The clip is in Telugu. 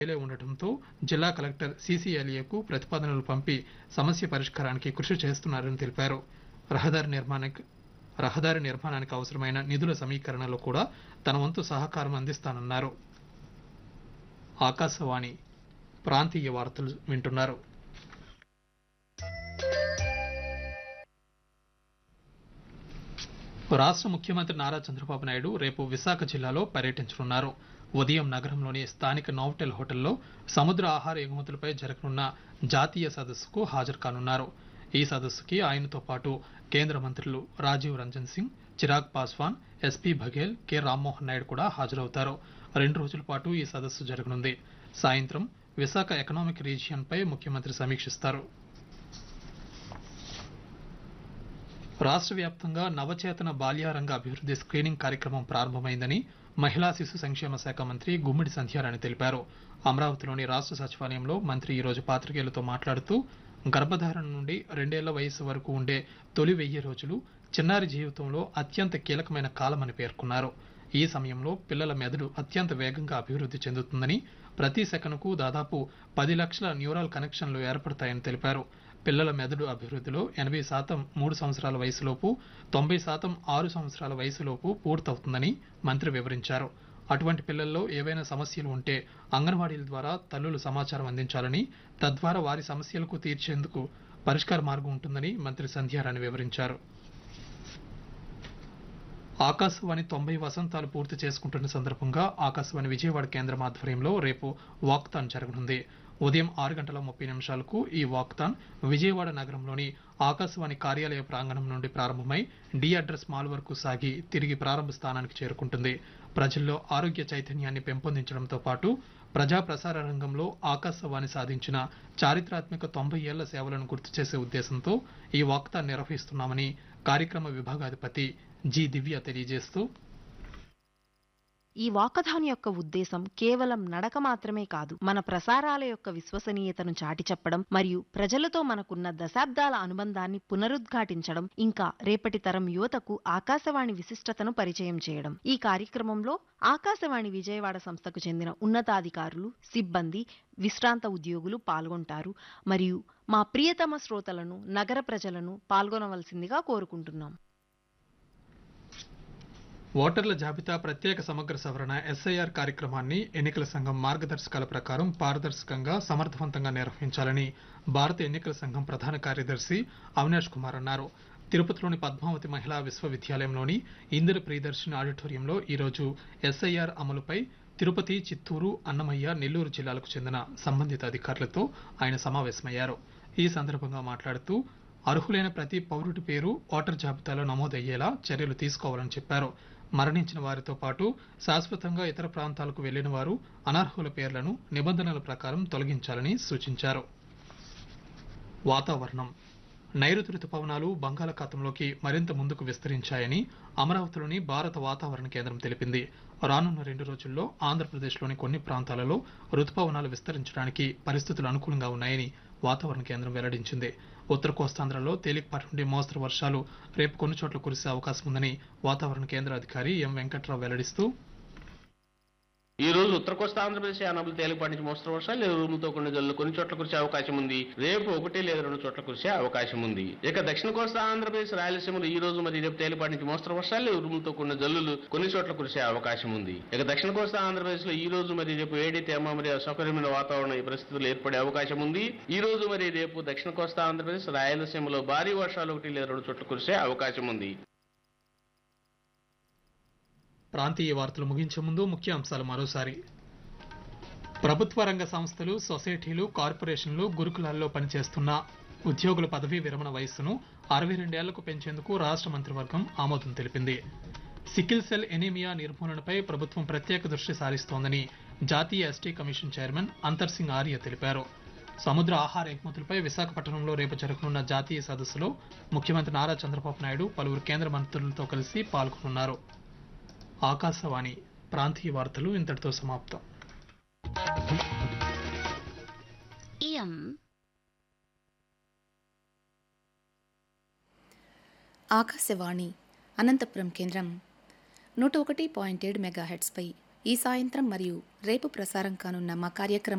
ఉండటంతో జిల్లా కలెక్టర్ సీసీఎల్ఏకు ప్రతిపాదనలు పంపి సమస్య పరిష్కారానికి కృషి చేస్తున్నారని తెలిపారు. రహదారి నిర్మాణానికి అవసరమైన నిధుల సమీకరణలో కూడా తన వంతు సహకారం అందిస్తానన్నారు. ఆకాశవాణి ప్రాంతీయ వార్తలు వింటున్నారు. రాష్ట్ర ముఖ్యమంత్రి నారా చంద్రబాబు నాయుడు రేపు విశాఖ జిల్లాలో పర్యటించనున్నారు. ఉదయం నగరంలోని స్థానిక నోవటెల్ హోటల్లో సముద్ర ఆహార ఎగుమతులపై జరగనున్న జాతీయ సదస్సుకు హాజరు కానున్నారు. ఈ సదస్సుకి ఆయనతో పాటు కేంద్ర మంత్రులు రాజీవ్ రంజన్ సింగ్, చిరాగ్ పాస్వాన్, ఎస్పీ బఘేల్, కె రామ్మోహన్ నాయుడు కూడా హాజరవుతారు. 2 రోజుల పాటు ఈ సదస్సు జరగనుంది. సాయంత్రం విశాఖ ఎకనామిక్ రీజియన్ పై ముఖ్యమంత్రి సమీక్షిస్తారు. రాష్ట్ర వ్యాప్తంగా నవచేతన బాల్యారంగ అభివృద్ధి స్క్రీనింగ్ కార్యక్రమం ప్రారంభమైందని మహిళా శిశు సంక్షేమ శాఖ మంత్రి గుమ్మిడి సంధ్యారాణి తెలిపారు. అమరావతిలోని రాష్ట్ర సచివాలయంలో మంత్రి ఈ రోజు పాత్రికేయులతో మాట్లాడుతూ గర్భధారణ నుండి 2 ఏళ్ల వయసు వరకు ఉండే తొలి 1000 రోజులు చిన్నారి జీవితంలో అత్యంత కీలకమైన కాలమని పేర్కొన్నారు. ఈ సమయంలో పిల్లల మెదడు అత్యంత వేగంగా అభివృద్ధి చెందుతుందని, ప్రతి సెకనుకు దాదాపు 10 లక్షల న్యూరల్ కనెక్షన్లు ఏర్పడతాయని తెలిపారు. పిల్లల మెదడు అభివృద్ధిలో 80% 3 సంవత్సరాల వయసులోపు, 90% 6 సంవత్సరాల వయసులోపు పూర్తవుతుందని మంత్రి వివరించారు. అటువంటి పిల్లల్లో ఏవైనా సమస్యలు ఉంటే అంగన్వాడీల ద్వారా తల్లులు సమాచారం అందించాలని, తద్వారా వారి సమస్యలకు తీర్చేందుకు పరిష్కార మార్గం ఉంటుందని మంత్రి సంధ్యారాణి వివరించారు. ఆకాశవాణి 90 వసంతాలు పూర్తి చేసుకుంటున్న సందర్భంగా ఆకాశవాణి విజయవాడ కేంద్రం ఆధ్వర్యంలో రేపు వాక్థాన్ జరగనుంది. ఉదయం 6:30 ఈ వాక్థాన్ విజయవాడ నగరంలోని ఆకాశవాణి కార్యాలయ ప్రాంగణం నుండి ప్రారంభమై డి అడ్రస్ మాల్ వరకు సాగి తిరిగి ప్రారంభ స్థానానికి చేరుకుంటుంది. ప్రజల్లో ఆరోగ్య చైతన్యాన్ని పెంపొందించడంతో పాటు ప్రజా ప్రసార రంగంలో ఆకాశవాణి సాధించిన చారిత్రాత్మక 90 ఏళ్ల సేవలను గుర్తు చేసే ఉద్దేశంతో ఈ వాక్థాన్ నిర్వహిస్తున్నామని కార్యక్రమ విభాగాధిపతి జి దివ్య తెలియజేస్తూ, ఈ వాకథాన్ యొక్క ఉద్దేశం కేవలం నడక మాత్రమే కాదు, మన ప్రసారాల యొక్క విశ్వసనీయతను చాటి చెప్పడం మరియు ప్రజలతో మనకున్న దశాబ్దాల అనుబంధాన్ని పునరుద్ఘాటించడం, ఇంకా రేపటి తరం యువతకు ఆకాశవాణి విశిష్టతను పరిచయం చేయడం. ఈ కార్యక్రమంలో ఆకాశవాణి విజయవాడ సంస్థకు చెందిన ఉన్నతాధికారులు, సిబ్బంది, విశ్రాంత ఉద్యోగులు పాల్గొంటారు. మరియు మా ప్రియతమ శ్రోతలను, నగర ప్రజలను పాల్గొనవలసిందిగా కోరుకుంటున్నాం. ఓటర్ల జాబితా ప్రత్యేక సమగ్ర సవరణ ఎస్ఐఆర్ కార్యక్రమాన్ని ఎన్నికల సంఘం మార్గదర్శకాల ప్రకారం పారదర్శకంగా, సమర్థవంతంగా నిర్వహించాలని భారత ఎన్నికల సంఘం ప్రధాన కార్యదర్శి అవినాష్ కుమార్ అన్నారు. తిరుపతిలోని పద్మావతి మహిళా విశ్వవిద్యాలయంలోని ఇందిర ప్రియదర్శిని ఆడిటోరియంలో ఈరోజు ఎస్ఐఆర్ అమలుపై తిరుపతి, చిత్తూరు, అన్నమయ్య, నెల్లూరు జిల్లాలకు చెందిన సంబంధిత అధికారులతో ఆయన సమావేశమయ్యారు. ఈ సందర్భంగా మాట్లాడుతూ అర్హులైన ప్రతి పౌరుడి పేరు ఓటర్ జాబితాలో నమోదయ్యేలా చర్యలు తీసుకోవాలని చెప్పారు. మరణించిన వారితో పాటు శాశ్వతంగా ఇతర ప్రాంతాలకు వెళ్లిన వారు, అనర్హుల పేర్లను నిబంధనల ప్రకారం తొలగించాలని సూచించారు. వాతావరణం. నైరుతి రుతుపవనాలు బంగాళాఖాతంలోకి మరింత ముందుకు విస్తరించాయని అమరావతిలోని భారత వాతావరణ కేంద్రం తెలిపింది. రానున్న 2 రోజుల్లో ఆంధ్రప్రదేశ్లోని కొన్ని ప్రాంతాలలో రుతుపవనాలు విస్తరించడానికి పరిస్థితులు అనుకూలంగా ఉన్నాయని వాతావరణ కేంద్రం వెల్లడించింది. ఉత్తర కోస్తాంధ్రలో తేలికపాటి నుండి మోస్తరు వర్షాలు రేపు కొన్ని చోట్ల కురిసే అవకాశం ఉందని వాతావరణ కేంద్ర అధికారి ఎం వెంకట్రావు వెల్లడిస్తూ, ఈ రోజు ఉత్తర కోస్తా ఆంధ్రప్రదేశ్ యానాములు తేలికపాటి నుంచి మోస్తరు వర్షాలు లేదా ఉరుములతో కూడిన జల్లులు కొన్ని చోట్ల కురిసే అవకాశం ఉంది. రేపు 1 లేదా 2 చోట్ల కురిసే అవకాశం ఉంది. ఇక దక్షిణ కోస్తా ఆంధ్రప్రదేశ్, రాయలసీమలు ఈ రోజు మరియు రేపు తేలికపాటి నుంచి మోస్తరు వర్షాలు లేదా ఉరుములతో కూడిన జల్లులు కొన్ని చోట్ల కురిసే అవకాశం ఉంది. ఇక దక్షిణ కోస్తా ఆంధ్రప్రదేశ్ లో ఈ రోజు మరియు రేపు వేడి, తేమ మరియు అసౌకర్యమైన వాతావరణ ఈ పరిస్థితులు ఏర్పడే అవకాశం ఉంది. ఈ రోజు మరియు రేపు దక్షిణ కోస్తా ఆంధ్రప్రదేశ్, రాయలసీమలో భారీ వర్షాలు 1 లేదా 2 చోట్ల కురిసే అవకాశం ఉంది. ప్రాంతీయ వార్తలు ముగించే ముందు ముఖ్య అంశాలు మరోసారి. ప్రభుత్వ రంగ సంస్థలు, సొసైటీలు, కార్పొరేషన్లు, గురుకులాల్లో పనిచేస్తున్న ఉద్యోగుల పదవీ విరమణ వయస్సును 62 ఏళ్లకు పెంచేందుకు రాష్ట్ర మంత్రివర్గం ఆమోదం తెలిపింది. సికిల్ సెల్ ఎనీమియా నిర్మూలనపై ప్రభుత్వం ప్రత్యేక దృష్టి సారిస్తోందని జాతీయ ఎస్టీ కమిషన్ చైర్మన్ అంతర్ సింగ్ ఆర్య తెలిపారు. సముద్ర ఆహార ఎగుమతులపై విశాఖపట్నంలో రేపు జరగనున్న జాతీయ సదస్సులో ముఖ్యమంత్రి నారా చంద్రబాబు నాయుడు పలువురు కేంద్ర మంత్రులతో కలిసి పాల్గొనున్నారు. ఆకాశవాణి ప్రాంతీయ వార్తలు ఇంతటితో సమాప్తం. ఆకాశవాణి అనంతపురం కేంద్రం 101.7 మెగాహెర్ట్జ్పై ఈ సాయంత్రం మరియు రేపు ప్రసారం కానున్న మా కార్యక్రమం